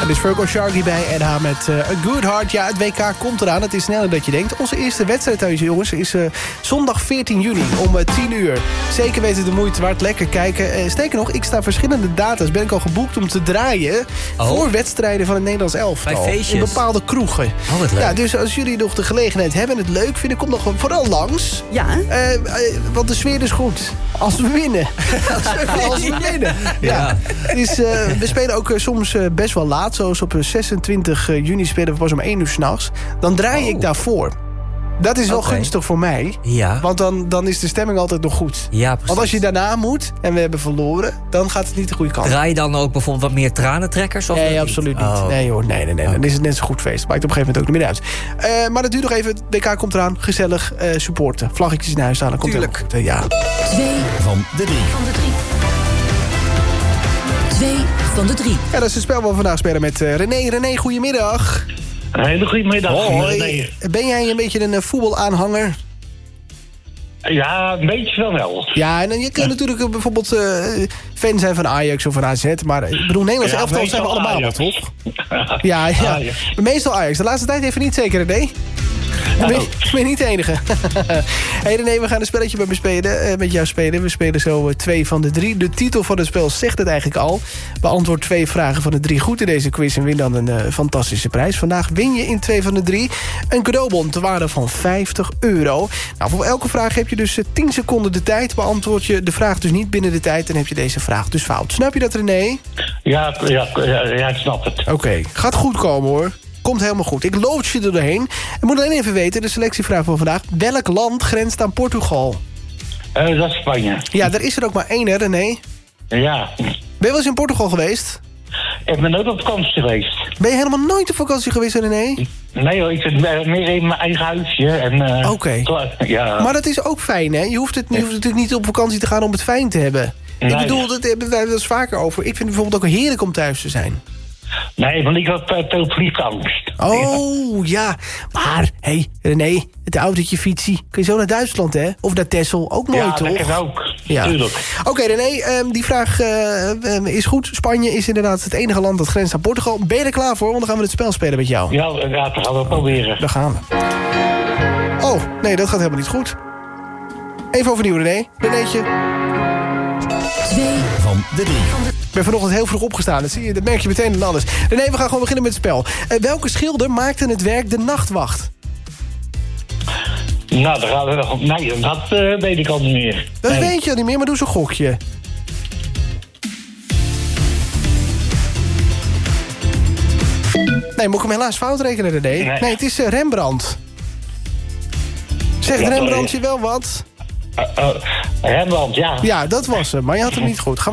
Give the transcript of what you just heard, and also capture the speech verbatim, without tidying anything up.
Er is Virgo Sharky bij en haar met uh, A Good Heart. Ja, het W K komt eraan. Het is sneller dan je denkt. Onze eerste wedstrijd thuis, jongens, is uh, zondag veertien juni om uh, tien uur. Zeker weten de moeite waard. Lekker kijken. Uh, sterker nog, ik sta verschillende data's. Ben ik al geboekt om te draaien oh. voor wedstrijden van het Nederlands elftal. Bij feestjes? In bepaalde kroegen. Oh, wat leuk. Ja, dus als jullie nog de gelegenheid hebben en het leuk vinden, kom nog vooral langs. Ja. Uh, uh, want de sfeer is goed. Als we winnen. Als we, als we winnen. Ja. ja. Dus, uh, we spelen ook uh, soms uh, best wel laat. Zoals op zesentwintig juni spelen we pas om één uur s'nachts. Dan draai oh. ik daarvoor. Dat is wel okay. gunstig voor mij. Ja. Want dan, dan is de stemming altijd nog goed. Ja, precies. Want als je daarna moet en we hebben verloren, dan gaat het niet de goede kant. Draai je dan ook bijvoorbeeld wat meer tranentrekkers? Of nee, niet? absoluut niet. Oh. Nee hoor, nee, nee, nee. Dan is het net zo goed feest. Maakt op een gegeven moment ook niet meer uit. Uh, maar dat duurt nog even. Het W K komt eraan. Gezellig uh, supporten. Vlaggetjes in huis staan. Dan komt Tuurlijk. Het goed. Uh, ja. Twee van de drie. Van de drie. Twee van de drie. Ja, dat is het spel waar we vandaag spelen met uh, René. René, goedemiddag. Een hele goede middag. Hoi. Ben jij een beetje een uh, voetbalaanhanger? Ja, een beetje wel wel. Ja, en je kunt ja. natuurlijk uh, bijvoorbeeld uh, fan zijn van Ajax of van A Z. Maar ik bedoel, Nederlands ja, elftal zijn we allemaal wel, toch? ja, ja. Ajax. Meestal Ajax. De laatste tijd even niet zeker, René. Ik ben, ben niet de enige. Hey René, we gaan een spelletje met, me spelen, uh, met jou spelen. We spelen zo uh, twee van de drie. De titel van het spel zegt het eigenlijk al. Beantwoord twee vragen van de drie goed in deze quiz... en win dan een uh, fantastische prijs. Vandaag win je in twee van de drie een cadeaubon te waarde van vijftig euro. Nou, voor elke vraag heb je dus uh, tien seconden de tijd. Beantwoord je de vraag dus niet binnen de tijd... dan heb je deze vraag dus fout. Snap je dat, René? Ja, ja, ja, ja ik snap het. Oké, okay. Gaat goed komen, hoor. Komt helemaal goed. Ik lood je er doorheen. Ik moet alleen even weten, de selectievraag van vandaag. Welk land grenst aan Portugal? Uh, dat is Spanje. Ja, daar is er ook maar één, hè, René? Ja. Ben je wel eens in Portugal geweest? Ik ben nooit op vakantie geweest. Ben je helemaal nooit op vakantie geweest, René? Nee hoor, ik zit meer in mijn eigen huisje. Uh, Oké. Okay. Ja. Maar dat is ook fijn, hè? Je hoeft, het, je hoeft natuurlijk niet op vakantie te gaan om het fijn te hebben. Nee. Ik bedoel, dat hebben wij wel eens vaker over. Ik vind het bijvoorbeeld ook heerlijk om thuis te zijn. Nee, want ik had uh, veel vliegangst. Oh, ja. Maar, hé, hey, René, het autootje fietsie. Kun je zo naar Duitsland, hè? Of naar Texel. Ook mooi, ja, toch? Ja, dat ook. Ja. Tuurlijk. Oké, okay, René, um, die vraag uh, um, is goed. Spanje is inderdaad het enige land dat grenst aan Portugal. Ben je er klaar voor? Want dan gaan we het spel spelen met jou. Ja, ja dat gaan we proberen. Daar gaan we. Oh, nee, dat gaat helemaal niet goed. Even overnieuw, René. Renéetje. Twee van de drie. Ik ben vanochtend heel vroeg opgestaan. Dat, zie je, dat merk je meteen aan alles. René, we gaan gewoon beginnen met het spel. Uh, welke schilder maakte het werk De Nachtwacht? Nou, dan gaan we nog. Nee, dat uh, weet ik al niet meer. Dat nee. weet je al niet meer, maar doe zo'n gokje. Nee, moet ik hem helaas fout rekenen, René? Nee, nee het is uh, Rembrandt. Zegt ja, Rembrandt je wel wat? Uh, uh, Rembrandt, ja. Ja, dat was hem, maar je had hem niet goed. Gaan